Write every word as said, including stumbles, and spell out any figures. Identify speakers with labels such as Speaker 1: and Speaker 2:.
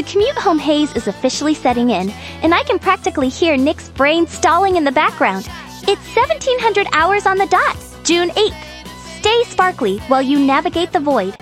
Speaker 1: The commute home haze is officially setting in, and I can practically hear Nick's brain stalling in the background. It's seventeen hundred hours on the dot, June eighth. Stay sparkly while you navigate the void.